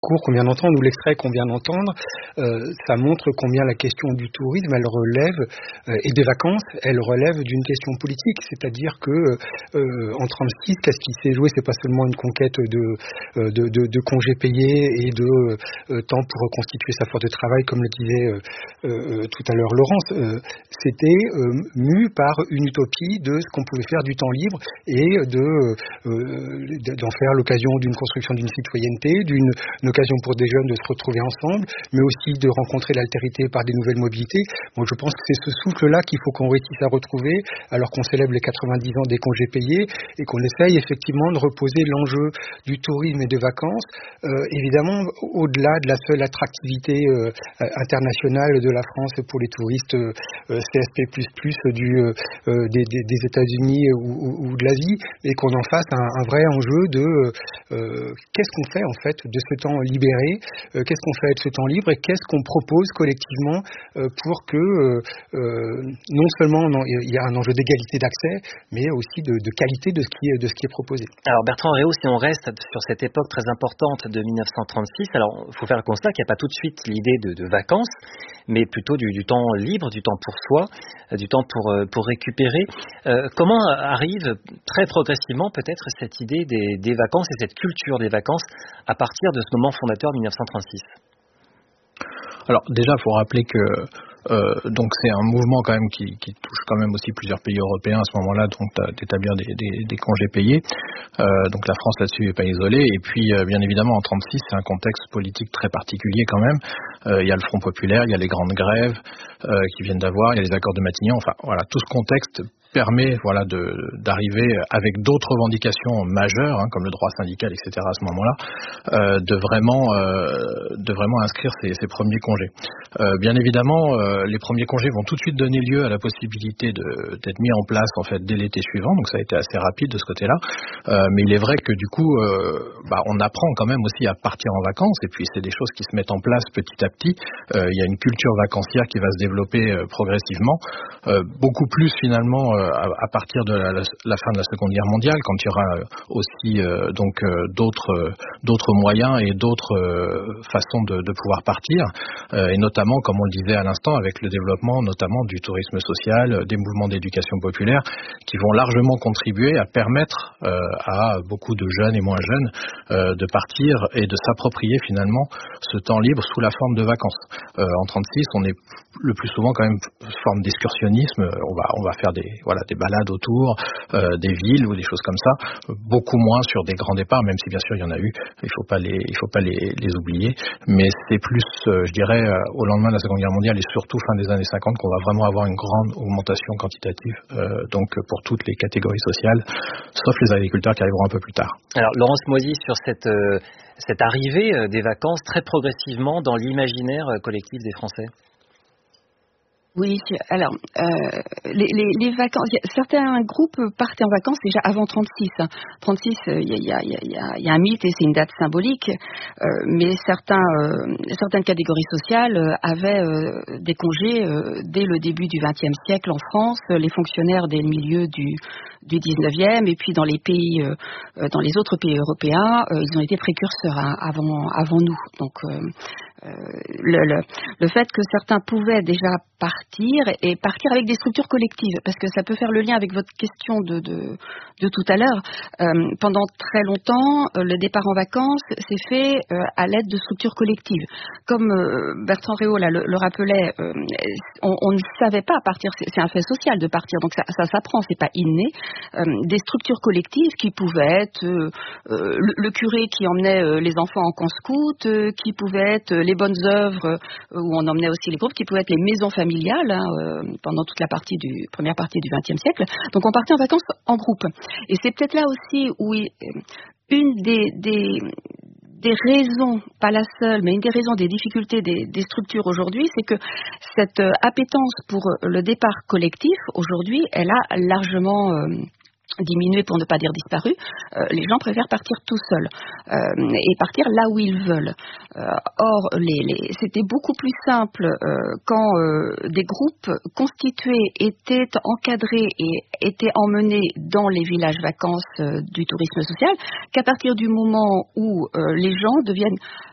cours qu'on vient d'entendre ou l'extrait qu'on vient d'entendre, ça montre combien la question du tourisme, elle relève, et des vacances, elle relève d'une question politique. C'est-à-dire que en 36, qu'est-ce qui s'est joué? C'est pas seulement une conquête de congés payés et de temps pour reconstituer sa force de travail, comme le disait tout à l'heure Laurence. C'était mu par une utopie de ce qu'on pouvait faire du temps libre et d'en faire l'occasion d'une construction d'une citoyenneté, d'une occasion pour des jeunes de se retrouver ensemble, mais aussi de rencontrer l'altérité par des nouvelles mobilités. Bon, je pense que c'est ce souffle-là qu'il faut qu'on réussisse à retrouver, alors qu'on célèbre les 90 ans des congés payés et qu'on essaye effectivement de reposer l'enjeu du tourisme et des vacances, évidemment au-delà de la seule attractivité internationale de la France pour les touristes CSP++ des États-Unis ou de l'Asie, et qu'on en fasse un vrai enjeu de qu'est-ce qu'on fait en fait de ce temps libéré, qu'est-ce qu'on fait de ce temps libre et qu'est-ce qu'on propose collectivement pour que non seulement il y a un enjeu d'égalité d'accès, mais aussi de qualité de ce qui est proposé. Alors Bertrand Réau, si on reste sur cette époque très importante de 1936, alors il faut faire le constat qu'il n'y a pas tout de suite l'idée de vacances, mais plutôt du temps libre, du temps pour soi, du temps pour récupérer. Comment arrive très progressivement peut-être cette idée des vacances et cette culture des vacances à partir de ce moment fondateur 1936 ? Alors déjà, il faut rappeler que donc c'est un mouvement quand même qui touche quand même aussi plusieurs pays européens à ce moment-là, donc d'établir des congés payés. Donc la France là-dessus n'est pas isolée. Et puis bien évidemment en 36, c'est un contexte politique très particulier quand même. Il y a le Front populaire, il y a les grandes grèves qui viennent d'avoir, il y a les accords de Matignon. Enfin voilà, tout ce contexte permet d'arriver avec d'autres revendications majeures comme le droit syndical, etc. à ce moment-là, de vraiment inscrire ces premiers congés. Bien évidemment, les premiers congés vont tout de suite donner lieu à la possibilité d'être mis en place en fait dès l'été suivant, donc ça a été assez rapide de ce côté-là. Mais il est vrai que du coup, on apprend quand même aussi à partir en vacances, et puis c'est des choses qui se mettent en place petit à petit. Il y a une culture vacancière qui va se développer progressivement, beaucoup plus finalement à partir de la fin de la Seconde Guerre mondiale, quand il y aura aussi d'autres moyens et d'autres façons de pouvoir partir, et notamment, comme on le disait à l'instant, avec le développement notamment du tourisme social, des mouvements d'éducation populaire, qui vont largement contribuer à permettre à beaucoup de jeunes et moins jeunes de partir et de s'approprier finalement ce temps libre sous la forme de vacances. En 36, on est le plus souvent quand même forme d'excursionnisme. On va faire des balades autour des villes ou des choses comme ça, beaucoup moins sur des grands départs, même si bien sûr il y en a eu, il faut pas les oublier, mais c'est plus je dirais au lendemain de la Seconde Guerre mondiale et surtout fin des années 50 qu'on va vraiment avoir une grande augmentation quantitative donc pour toutes les catégories sociales, sauf les agriculteurs qui arriveront un peu plus tard. Alors Laurence Moisy, sur cette arrivée des vacances très progressivement dans l'imaginaire collectif des Français. Oui, alors les vacances, certains groupes partaient en vacances déjà avant 36. 36, il y a un mythe et c'est une date symbolique, mais certaines catégories sociales avaient des congés dès le début du XXe siècle en France. Les fonctionnaires dès le milieu du 19e, et puis dans les pays, dans les autres pays européens, ils ont été précurseurs avant nous. Donc le fait que certains pouvaient déjà partir avec des structures collectives, parce que ça peut faire le lien avec votre question de tout à l'heure. Pendant très longtemps, le départ en vacances s'est fait à l'aide de structures collectives. Comme Bertrand Réau le rappelait, on ne savait pas partir, c'est un fait social de partir, donc ça s'apprend, c'est pas inné. Des structures collectives qui pouvaient être le curé qui emmenait les enfants en camp scout, qui pouvaient être les bonnes œuvres où on emmenait aussi les groupes, qui pouvaient être les maisons familiales pendant toute la première partie du XXe siècle. Donc on partait en vacances en groupe. Et c'est peut-être là aussi où une des raisons, pas la seule, mais une des raisons des difficultés des structures aujourd'hui, c'est que cette appétence pour le départ collectif, aujourd'hui, elle a largement diminué, pour ne pas dire disparu. Les gens préfèrent partir tout seuls et partir là où ils veulent. Or, c'était beaucoup plus simple quand des groupes constitués étaient encadrés et étaient emmenés dans les villages vacances du tourisme social, qu'à partir du moment où les gens deviennent